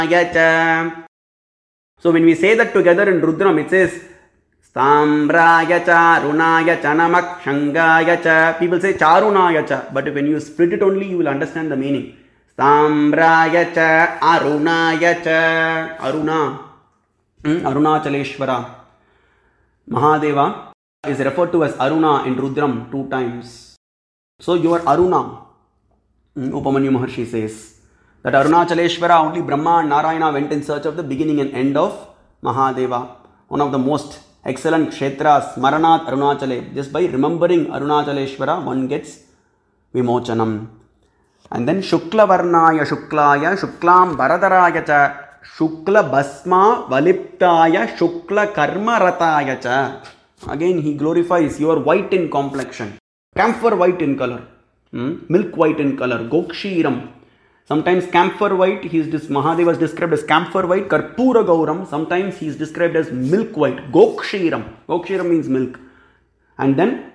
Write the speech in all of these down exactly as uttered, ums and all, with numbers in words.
So when we say that together in Rudram, it says Stambraya cha, Arunaya cha, Namak Shangaya cha. People say Charunaya cha, but when you split it only, you will understand the meaning. Stambraya cha, Arunaya cha. Aruna, hmm? Arunachaleshwara. Mahadeva is referred to as Aruna in Rudram two times. So you are Aruna. Hmm? Upamanyu Maharshi says that Arunachaleshwara, only Brahma and Narayana went in search of the beginning and end of Mahadeva. One of the most excellent kshetras, Smaranat Arunachale. Just by remembering Arunachaleshwara, one gets Vimochanam. And then Shukla Varnaya Shuklaya Shuklam Baradaraya cha Shukla Basma Valiptaya Shukla Karma Rataya cha. Again he glorifies, you are white in complexion, camphor white in color, hmm? milk white in color, Gokshiram. Sometimes camphor white, he is this Mahadeva is described as camphor white, Karpura Gauram. Sometimes he is described as milk white, Gokshiram. Gokshiram means milk. And then,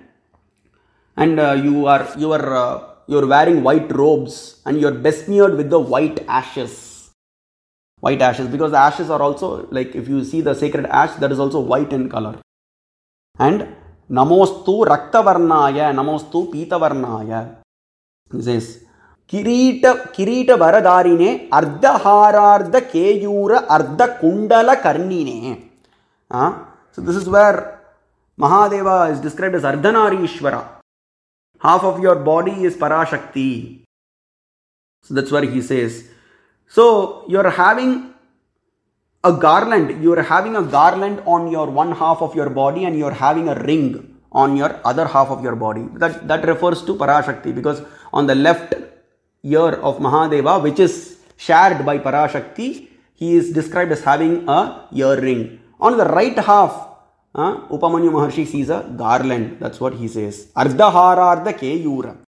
and uh, you are you are uh, you are wearing white robes and you are besmeared with the white ashes. White ashes, because the ashes are also, like if you see the sacred ash, that is also white in color. And Namostu Raktavarnaya, Namostu Pitavarnaya. He says, Kirita Kirita Varadarine Ardha Harardha Keyura Ardha Kundala Karnine. Uh, so this is where Mahadeva is described as Ardhanarishwara. Half of your body is Parashakti. So that's where he says. So you are having a garland. You are having a garland on your one half of your body and you are having a ring on your other half of your body. That, that refers to Parashakti, because on the left ear of Mahadeva, which is shared by Parashakti, he is described as having a earring. On the right half, uh, Upamanyu Maharshi sees a garland. That's what he says. Ardhaharardha Keyura.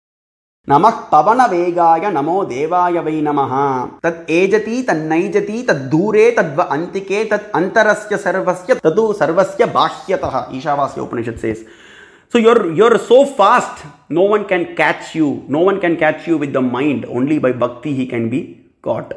Namah Pavana Vegaya Namo Devaya Vai Namaha. Tad Ejati, Tad Naijati, Tad Dure, Tad Va Antike, Tad Antarasya Sarvasya, Tadu Sarvasya Bhashyataha. Ishavasya Upanishad says. So you're, you're so fast, no one can catch you. No one can catch you with the mind. Only by bhakti he can be caught.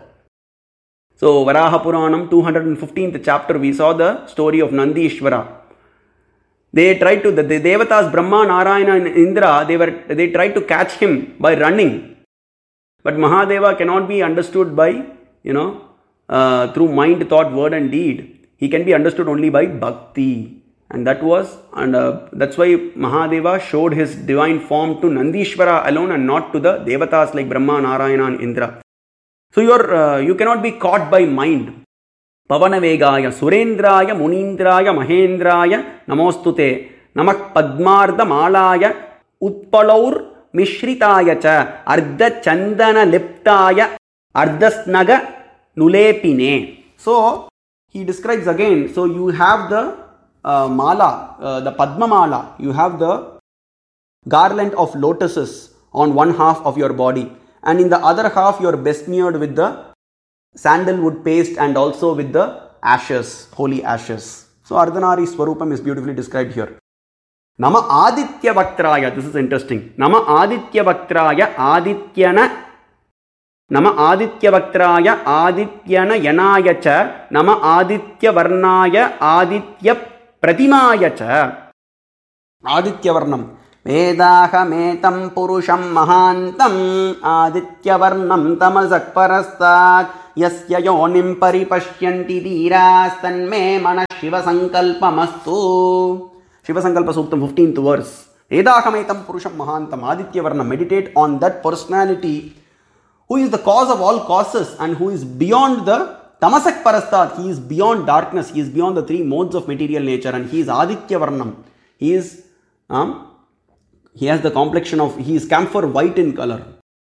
So Varaha Puranam, two hundred fifteenth chapter, we saw the story of Nandishvara. They tried to, the, the Devatas, Brahma, Narayana and Indra, they were they tried to catch him by running. But Mahadeva cannot be understood by, you know, uh, through mind, thought, word and deed. He can be understood only by bhakti. And that was, and uh, that's why Mahadeva showed his divine form to Nandishvara alone and not to the Devatas like Brahma, Narayana and Indra. So you are, uh, you cannot be caught by mind. Pavana Vegaya, Surendraya, Munindraya, Mahendraya, Namostute, Namak Padmarda Malaya, Utpalaur Mishritaya cha, Ardha Chandana Liptaya, Ardhasnaga Nulepine. So he describes again, so you have the uh, mala, uh, the Padma Mala, you have the garland of lotuses on one half of your body, and in the other half you are besmeared with the sandalwood paste and also with the ashes, holy ashes. So Ardhanari Swarupam is beautifully described here. Nama Aditya Vaktraya, this is interesting. Nama Aditya Vaktraya, Adityana, Nama Aditya Vaktraya, Adityana Yanaya cha, Nama Aditya Varnaya, Aditya Pratimaya cha. Aditya Varnam. Vedahametam Purusham Mahantam, Aditya Varnam Tamasak Parastat, Yasya Yonim Paripashyanti Dhiras Tanme Mana Shiva Sankalpamastu. Shiva Sankalpa Suktam, fifteenth verse. Vedahametam Purusham Mahantam, Aditya Varnam. Meditate on that personality who is the cause of all causes and who is beyond the Tamasak Parastat. He is beyond darkness. He is beyond the three modes of material nature, and he is Aditya Varnam. He is um, He has the complexion of, he is camphor white in color.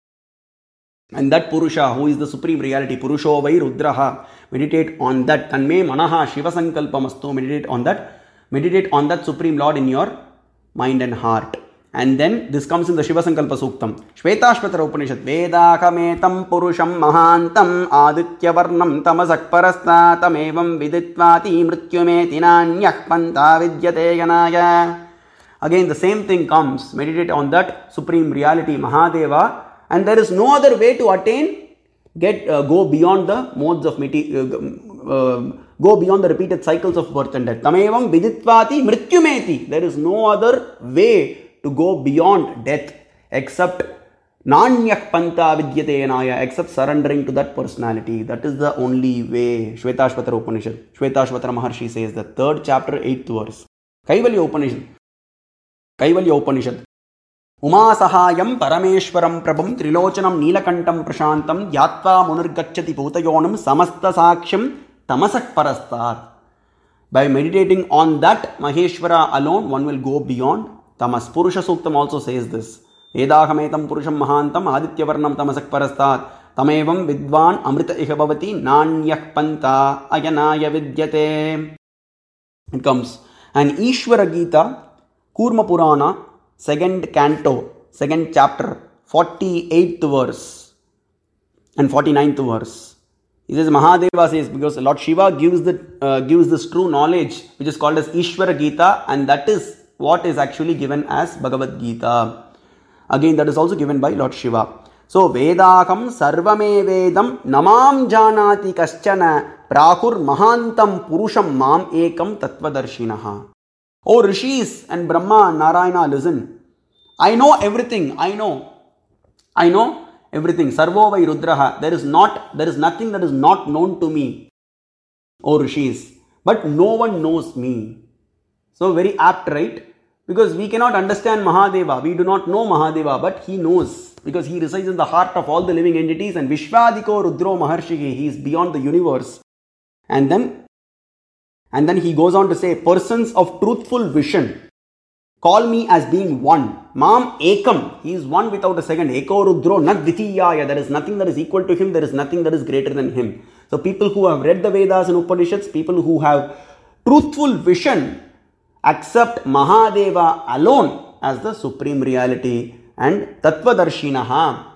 And that Purusha, who is the supreme reality, Purusho Vai Rudraha, meditate on that. Tanme Manaha Shiva Sankalpamastu, meditate on that. Meditate on that supreme Lord in your mind and heart. And then this comes in the Shiva Sankalpa Suktam. Shvetashvatara Upanishad. Vedakametam Purusham Mahantam Aditya Varnam Tamasak Parastatam Evam Viditvati Mrityumeti Nanyah Panta Vidyate Yanaya. Again, the same thing comes. Meditate on that supreme reality, Mahadeva. And there is no other way to attain get uh, go beyond the modes of material, uh, uh, go beyond the repeated cycles of birth and death. Tamevam viditvati mrityumeti. There is no other way to go beyond death except Nanyak Panta Vidyatenaya, except surrendering to that personality. That is the only way. Shvetashvatara Upanishad. Shvetashvatara Maharshi says the third chapter, eighth verse. Kaivalya Upanishad. Kaivalya Upanishad. Uma Sahayam Parameshwaram Prabham Trilochanam Neelakantam Prashantam Yatva Munirgacchati Bhutayonam Samasta Saksham Tamasak Parastat. By meditating on that Maheshwara alone, one will go beyond Tamas. Purusha Suktam also says this. Edahametam Purusham Mahantam Adityavarnam Tamasak Parastat Tamevam Vidvan Amrita Ihabhavati Nanyak Panta Ayanaya Vidyate. It comes. And Ishvara Gita, Kurma Purana, second canto, second chapter, forty-eighth verse and forty-ninth verse. He says, Mahadeva says, because Lord Shiva gives the uh, gives this true knowledge which is called as Ishvara Gita, and that is what is actually given as Bhagavad Gita. Again, that is also given by Lord Shiva. So, Vedakam Sarvame Vedam Namam Janati Kaschana Prahur Mahantam Purusham Mam Ekam Tattvadarshinaha. Oh Rishis and Brahma and Narayana, listen. I know everything. I know. I know everything. Sarvo Vai Rudraha. There is not, there is nothing that is not known to me. Oh Rishis. But no one knows me. So, very apt, right? Because we cannot understand Mahadeva. We do not know Mahadeva, but he knows. Because he resides in the heart of all the living entities. And Vishwadiko Rudro Maharshigi, he is beyond the universe. And then, and then he goes on to say, persons of truthful vision call me as being one. Mam Ekam, he is one without a second. Eko Rudro Nad Vitiyaya, there is nothing that is equal to him. There is nothing that is greater than him. So people who have read the Vedas and Upanishads, people who have truthful vision, accept Mahadeva alone as the supreme reality and Tattvadarshinaha.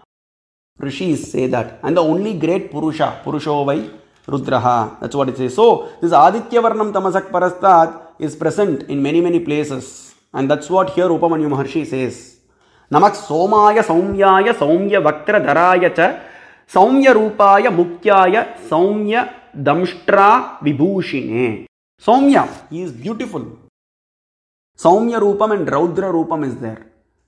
Rishis say that. And the only great Purusha, Purusho Vai Rudraha. That's what it says. So, this Aditya Varnam Tamasak Parastat is present in many, many places. And that's what here Upamanyu Maharshi says. Namak Somaya Saumyaya Saumya Vaktra Dharaya Cha Saumya Rupaya Mukyaya Saumya Damshtra Vibhushine. Saumya, he is beautiful. Saumya Rupam and Raudra Rupam is there.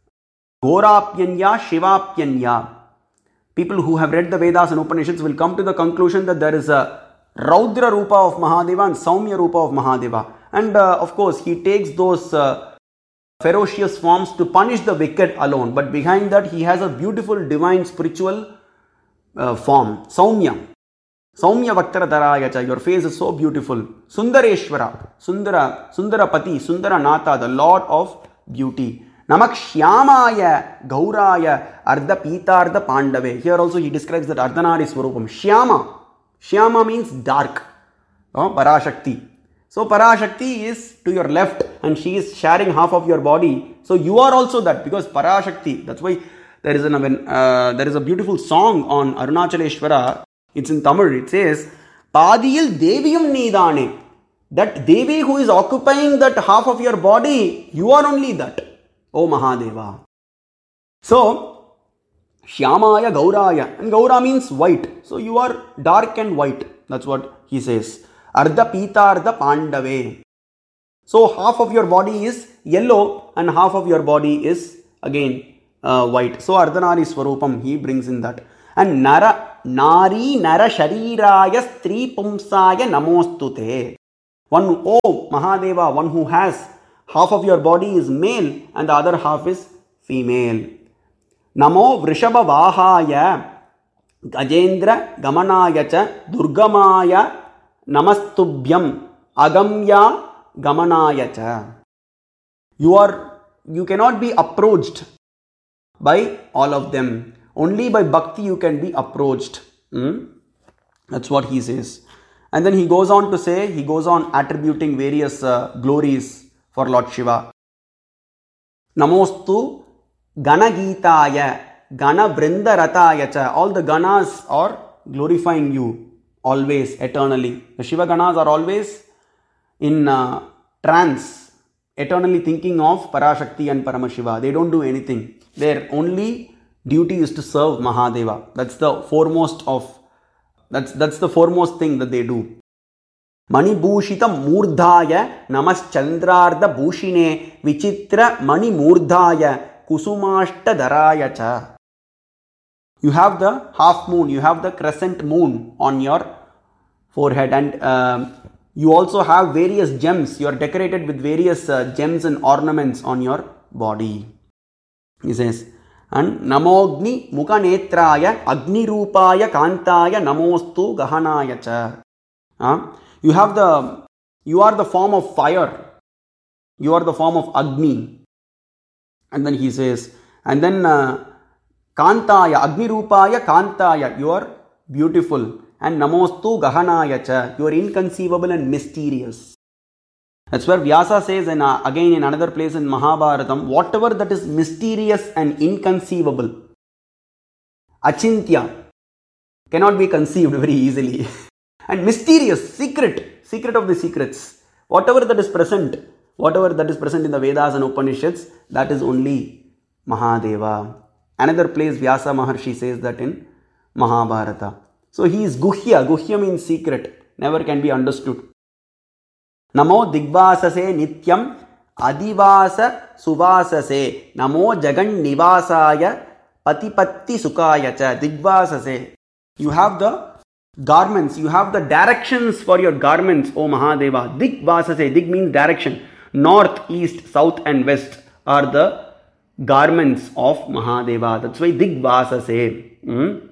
Gorapyanya, Shivapyanya. People who have read the Vedas and Upanishads will come to the conclusion that there is a Raudra Rupa of Mahadeva and Saumya Rupa of Mahadeva. And uh, of course, he takes those uh, ferocious forms to punish the wicked alone. But behind that, he has a beautiful divine spiritual uh, form. Saumya. Saumya Vaktara Dharaya, your face is so beautiful. Sundareshwara, Sundara, Sundarapati, Sundara Natha, the Lord of beauty. Namak Shyamaya, Gauraya, Ardha Pitartha Pandave. Here also he describes that Ardhanari Swarupam. Shyama. Shyama means dark. Oh, Parashakti. So Parashakti is to your left and she is sharing half of your body. So you are also that, because Parashakti. That's why there is, an, uh, there is a beautiful song on Arunachaleshwara. It's in Tamil. It says, Padiyil Deviyum Nidane. That Devi who is occupying that half of your body, you are only that. O Mahadeva. So, Shyamaya Gauraya. And Gaura means white. So, you are dark and white. That's what he says. Ardha Pitartha Pandave. So, half of your body is yellow and half of your body is again uh, white. So, Ardhanari Swarupam, he brings in that. And Nara. Nari Nara Shariraya Stri Pumsaya Namostute. One, oh Mahadeva, one who has half of your body is male and the other half is female. Namo Vrishabha Vahaya Gajendra Gamanaya Cha Durgamaya Namastubhyam Agamya Gamanaya Cha. You are, you cannot be approached by all of them. Only by bhakti you can be approached. Hmm? That's what he says. And then he goes on to say, he goes on attributing various uh, glories for Lord Shiva. Namostu Gana Gitaya, Gana Vrinda Rataya Cha. All the Ganas are glorifying you always, eternally. The Shiva Ganas are always in uh, trance, eternally thinking of Parashakti and Paramashiva. They don't do anything. Their only duty is to serve Mahadeva. That's the foremost of That's, that's the foremost thing that they do. Mani Bhushita Murdhaya Namaschandrarda Bhushine Vichitra Mani Murdhaya Kusumashta Dharaya Cha. You have the half moon, you have the crescent moon on your forehead, and uh, you also have various gems. You are decorated with various uh, gems and ornaments on your body. He says, and Namogni Mukhanetraya Agni Rupaya Kantaya Namostu Gahanaya Cha. Uh, you have the, you are the form of fire. You are the form of Agni. And then he says, and then uh, Kantaya, Agni Rupaya Kantaya, you are beautiful. And Namostu Gahanaya Cha, you are inconceivable and mysterious. That's where Vyasa says, and uh, again in another place in Mahabharatam, whatever that is mysterious and inconceivable, Achintya, cannot be conceived very easily. And mysterious, secret, secret of the secrets, whatever that is present, whatever that is present in the Vedas and Upanishads, that is only Mahadeva. Another place Vyasa Maharshi says that in Mahabharata. So he is Guhya. Guhya means secret, never can be understood. Namo Digvasase Nityam Adivasa Suvasase Namo Jagan Nivasaya Patipatti Sukaya Cha. Digvasase. You have the garments, you have the directions for your garments, O Mahadeva. Digvasase. Dig means direction. North, east, south and west are the garments of Mahadeva. That's why Digvasase. Hmm?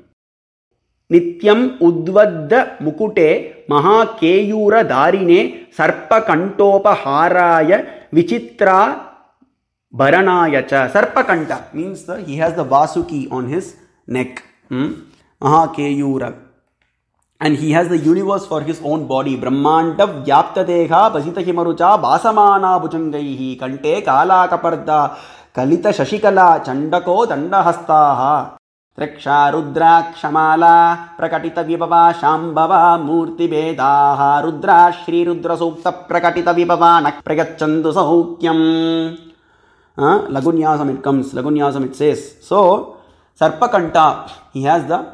Nityam Udvadda Mukute Mahakeyura Darine Sarpa Kantopa Haraya Vichitra Bharanaya Cha. Sarpa Kanta means the, he has the Vasuki on his neck. Hmm? Mahakeyura. And he has the universe for his own body. Brahmanda Vyaptadeha Basita Himarucha Basamana Bhuchangaihi Kante Kala Kaparda Kalita Shashikala Chandako Dandahastaha Triksha Rudra Kshamala Prakatita Vibhava Shambhava Murti Vedaha Rudra Shri Rudra Sukta Prakatita Vibhava Nak Pragachandu Saukyam. uh, Lagunyasam it comes, Lagunyasam it says. So Sarpakanta, he has the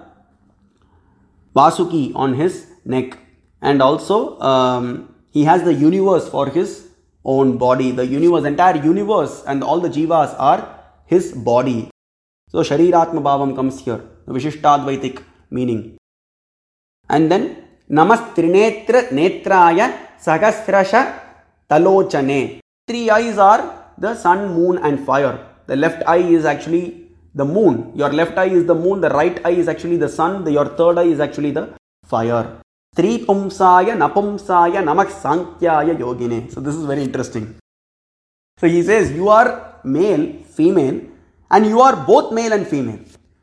Vasuki on his neck, and also um, he has the universe for his own body. The universe, entire universe and all the jivas are his body. So Shariratma Bhavam comes here, the Vishishtadvaitik meaning. And then Namas Trinetra Netraya Sagasrasha Talochane. Three eyes are the sun, moon and fire. The left eye is actually the moon. Your left eye is the moon, the right eye is actually the sun, the, your third eye is actually the fire. Tri Pumsaya Napumsaya Namak Sankyaya Yogine. So this is very interesting. So he says you are male, female, and you are both male and female.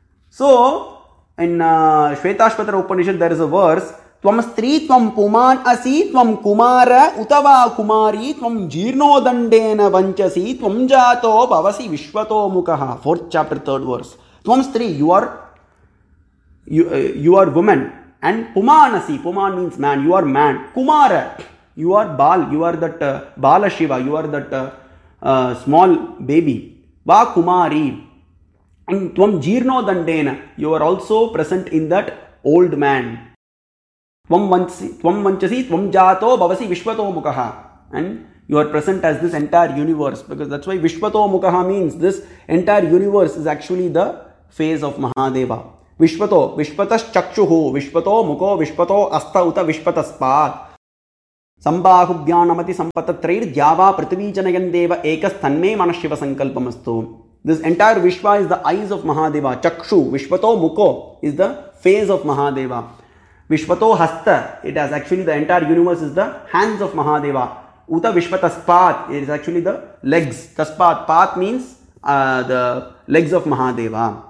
So in uh, Shvetashvatara Upanishad there is a verse, Tvam Stri Tvam Puman Asi Tvam Kumara Utava Kumari Tvam Jirno Dandena Vanchasi Tvam Jato Bhavasi Vishwato Mukaha. Fourth chapter, third verse. Tvam Stri, you are you, uh, you are woman, and Pumanasi, Puman means man, you are man. Kumara, you are Bal, you are that uh, Bala Shiva, you are that uh, uh, small baby. Va Kumari. And Tvam Jirno Dandena, you are also present in that old man. Tvam Vanchasi Tvam Jato Bhavasi Vishwato Mukaha. And you are present as this entire universe, because that's why Vishwato Mukaha means this entire universe is actually the face of Mahadeva. Vishwato, Vishwatas Chakshuhu, Vishwato Muko, Vishwato Asta Uta Vishwataspat. Sambahubhyanamati Sampatatrair Dhyava Prithvi Janayandeva Ekas Tanme Manashiva Sankalpamastu. This entire Vishwa is the eyes of Mahadeva. Chakshu, Vishwato Muko is the face of Mahadeva. Vishwato Hasta, it has actually the entire universe is the hands of Mahadeva. Uta Vishwataspat, it is actually the legs. Taspat, Pat means uh, the legs of Mahadeva.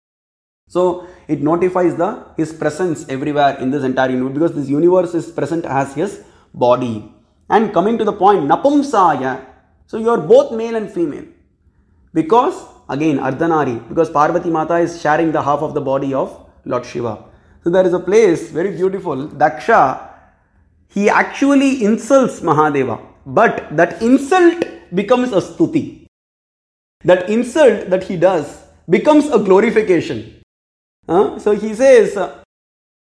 So it notifies the his presence everywhere in this entire universe, because this universe is present as his body. And coming to the point, Napumsaya, so you are both male and female. Because again Ardhanari, because Parvati Mata is sharing the half of the body of Lord Shiva. So there is a place, very beautiful, Daksha, he actually insults Mahadeva, but that insult becomes a stuti. That insult that he does becomes a glorification. Uh, so he says,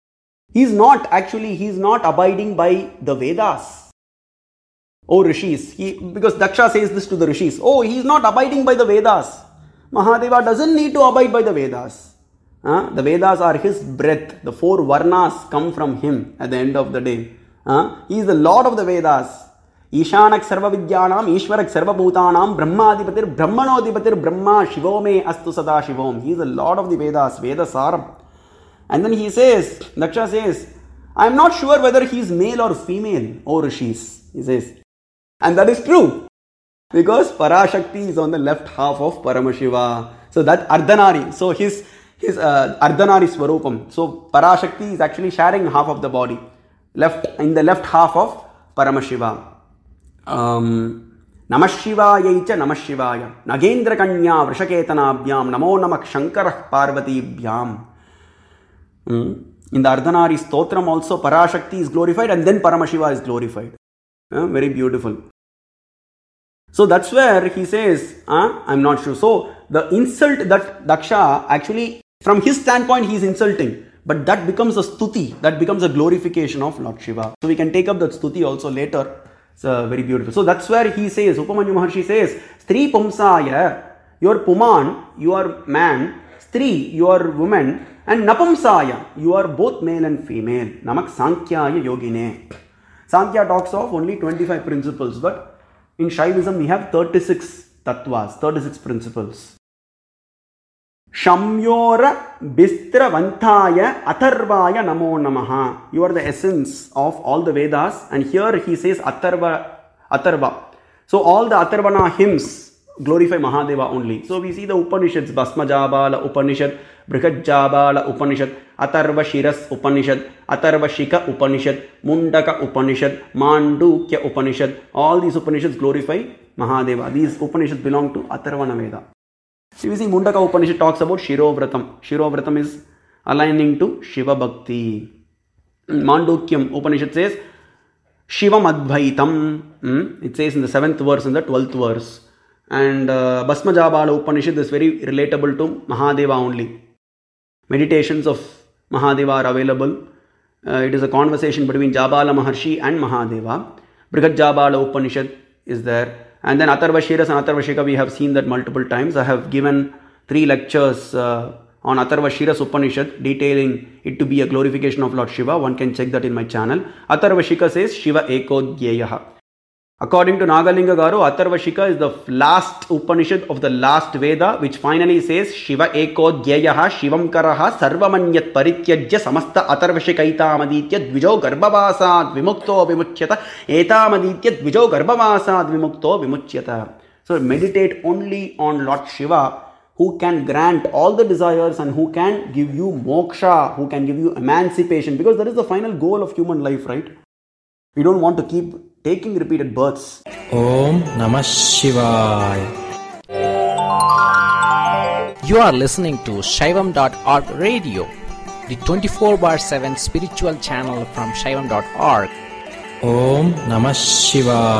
He's not actually, he's not abiding by the Vedas. Oh Rishis, he, because Daksha says this to the Rishis, oh, he's not abiding by the Vedas. Mahadeva doesn't need to abide by the Vedas. Uh, the Vedas are his breath. The four Varnas come from him at the end of the day. Uh, he is the Lord of the Vedas. Ishanak Sarva Vidyanam, Ishwarak Sarva Bhutanam, Brahmadipatir, Brahmanodipatir, Brahma, Shivome, Astu Sada Shivom. He is the Lord of the Vedas, Veda Saram. And then he says, Daksha says, I am not sure whether he is male or female, O Rishis. He says. And that is true. Because Parashakti is on the left half of Paramashiva. So that Ardhanari. So his, his uh, Ardhanari Swarupam. So Parashakti is actually sharing half of the body. Left, in the left half of Paramashiva. Um, Namah Shivaya Icha Namah Shivaya. Nagendra Kanya Vrishaketanabyam. Namo Namak Shankarah Parvatibhyam. Mm. In the Ardhanari Stotram also Parashakti is glorified and then Paramashiva is glorified. Uh, very beautiful. So that's where he says, uh, I'm not sure. So the insult that Daksha actually, from his standpoint, he is insulting. But that becomes a stuti, that becomes a glorification of Lord Shiva. So we can take up that stuti also later. It's uh, very beautiful. So that's where he says, Upamanyu Maharshi says, Stri Pumsaya, you are Puman, you are man, Stri, you are woman, and Napumsaya, you are both male and female. Namak Sankhya Yogine. Sankhya talks of only twenty-five principles, but in Shaivism we have thirty-six tattvas, thirty-six principles. Shamyora Bistra Vantaya Atharvaya Namo Namaha. You are the essence of all the Vedas, and here he says Atharva, Atharva. So all the Atharvana hymns glorify Mahadeva only. So we see the Upanishads, Bhasmajabala Upanishad, Brihajabala Upanishad, Atharva Shiras Upanishad, Atharva Shika Upanishad, Mundaka Upanishad, Mandukya Upanishad. All these Upanishads glorify Mahadeva. These Upanishads belong to Atharvana Veda. So we see Mundaka Upanishad talks about Shirovratam. Shirovratam is aligning to Shiva Bhakti. Mandukyam Upanishad says Shivam Advaitam. Hmm? It says in the seventh verse and the twelfth verse. And uh, Bhasmajabala Upanishad is very relatable to Mahadeva only. Meditations of Mahadeva are available. Uh, it is a conversation between Jabala Maharshi and Mahadeva. Brihajabala Upanishad is there. And then Atharva Shiras and Atharva Shika, we have seen that multiple times. I have given three lectures uh, on Atharva Shiras Upanishad, detailing it to be a glorification of Lord Shiva. One can check that in my channel. Atharva Shika says Shiva Eko Dhyeyaha. According to Nagalinga Garu, Atharva Shika is the last Upanishad of the last Veda, which finally says Shiva Eko Dhyeyaha Shivam Karaha Sarvamanyat Parityajya Samasta Atharva Shikaitam Dvijo Garbhavasad Vimukto Vimuchyata Etam Dvijo Garbhavasad Vimukto Vimuchyata. So meditate only on Lord Shiva, who can grant all the desires and who can give you moksha, who can give you emancipation, because that is the final goal of human life, right? We don't want to keep taking repeated births. Om Namah Shivaya. You are listening to Shaivam dot org radio, the twenty-four bar seven spiritual channel from Shaivam dot org. Om Namah Shivaya.